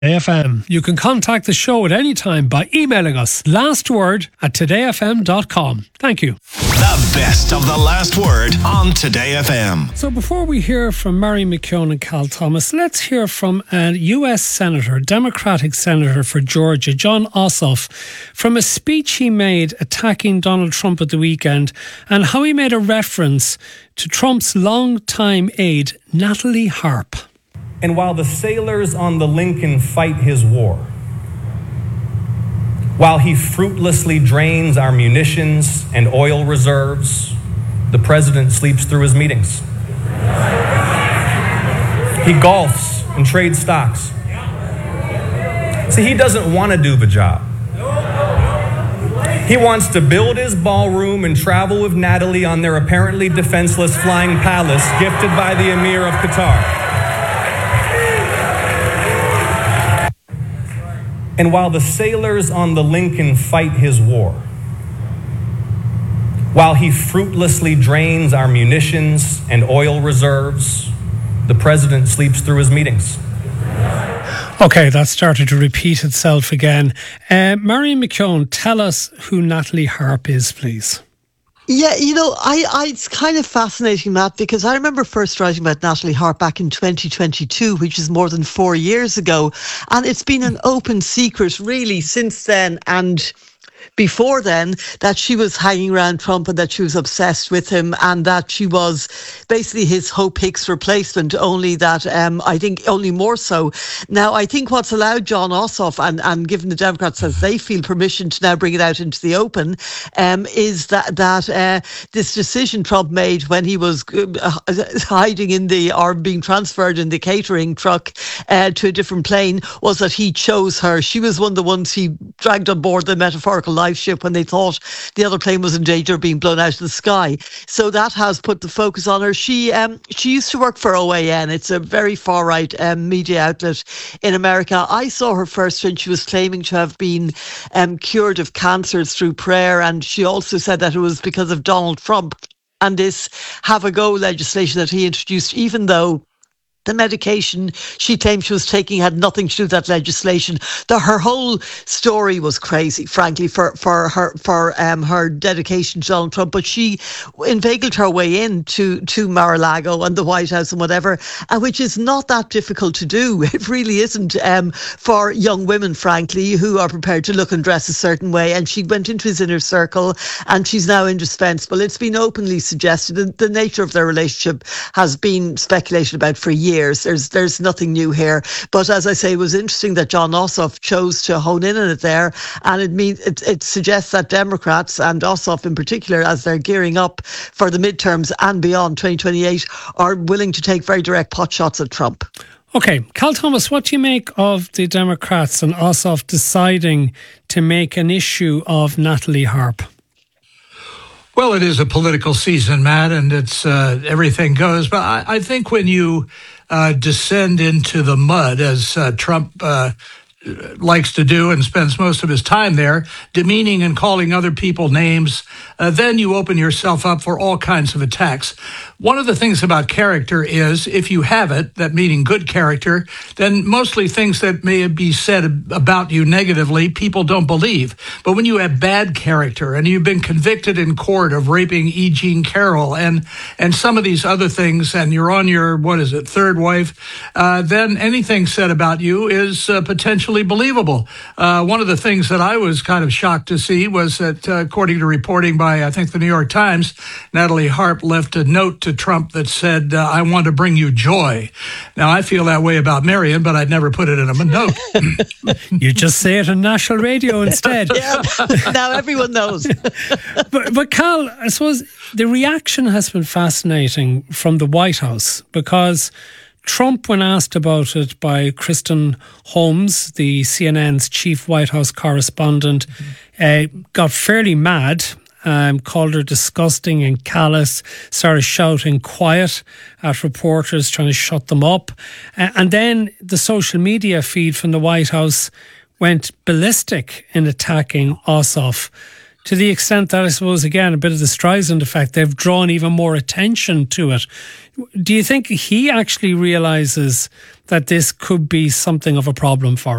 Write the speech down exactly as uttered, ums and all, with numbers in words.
Today F M. You can contact the show at any time by emailing us lastword at today f m dot com. Thank you. The best of the last word on Today F M. So before we hear from Marion McKeown and Cal Thomas, let's hear from a U S Senator, Democratic Senator for Georgia, Jon Ossoff, from a speech he made attacking Donald Trump at the weekend and how he made a reference to Trump's longtime aide, Natalie Harp. And while the sailors on the Lincoln fight his war, while he fruitlessly drains our munitions and oil reserves, the president sleeps through his meetings. He golfs and trades stocks. See, he doesn't want to do the job. He wants to build his ballroom and travel with Natalie on their apparently defenseless flying palace gifted by the Emir of Qatar. And while the sailors on the Lincoln fight his war, while he fruitlessly drains our munitions and oil reserves, the president sleeps through his meetings. Okay, that started to repeat itself again. Uh, Marion McKeown, tell us who Natalie Harp is, please. Yeah, you know, I, I, it's kind of fascinating, Matt, because I remember first writing about Natalie Harp back in twenty twenty-two, which is more than four years ago. And it's been an open secret, really, since then. And before then, that she was hanging around Trump and that she was obsessed with him and that she was basically his Hope Hicks replacement, only that um, I think only more so. Now, I think what's allowed Jon Ossoff and, and given the Democrats as they feel permission to now bring it out into the open um, is that, that uh, this decision Trump made when he was uh, hiding in the or being transferred in the catering truck uh, to a different plane was that he chose her. She was one of the ones he dragged on board the metaphorical life ship when they thought the other plane was in danger of being blown out of the sky. So that has put the focus on her. She um, she used to work for O A N. It's a very far-right um, media outlet in America. I saw her first when she was claiming to have been um, cured of cancers through prayer, and she also said that it was because of Donald Trump and this Have a Go legislation that he introduced, even though the medication she claimed she was taking had nothing to do with that legislation. The, her whole story was crazy, frankly, for, for her for um, her dedication to Donald Trump. But she inveigled her way into to Mar-a-Lago and the White House and whatever, uh, which is not that difficult to do. It really isn't um, for young women, frankly, who are prepared to look and dress a certain way. And she went into his inner circle and she's now indispensable. It's been openly suggested, and the nature of their relationship has been speculated about for years. Years. There's there's nothing new here. But as I say, it was interesting that Jon Ossoff chose to hone in on it there. And it means it, it suggests that Democrats, and Ossoff in particular, as they're gearing up for the midterms and beyond twenty twenty-eight, are willing to take very direct pot shots at Trump. Okay, Cal Thomas, what do you make of the Democrats and Ossoff deciding to make an issue of Natalie Harp? Well, it is a political season, Matt, and it's uh, everything goes. But I, I think when you uh, descend into the mud, as uh, Trump uh, likes to do and spends most of his time there, demeaning and calling other people names, uh, then you open yourself up for all kinds of attacks. One of the things about character is if you have it, that meaning good character, then mostly things that may be said about you negatively, people don't believe. But when you have bad character and you've been convicted in court of raping E. Jean Carroll and, and some of these other things, and you're on your, what is it, third wife, uh, then anything said about you is uh, potentially believable. Uh, one of the things that I was kind of shocked to see was that, uh, according to reporting by, I think, the New York Times, Natalie Harp left a note to Trump that said, uh, I want to bring you joy. Now, I feel that way about Marion, but I'd never put it in a note. You just say it on national radio instead. Yeah, now everyone knows. but, but Cal, I suppose the reaction has been fascinating from the White House, because Trump, when asked about it by Kristen Holmes, the C N N's chief White House correspondent, mm-hmm. uh, got fairly mad. Um, called her disgusting and callous, started shouting quiet at reporters, trying to shut them up. Uh, and then the social media feed from the White House went ballistic in attacking Ossoff, to the extent that, I suppose, again, a bit of the Streisand effect, they've drawn even more attention to it. Do you think he actually realises that this could be something of a problem for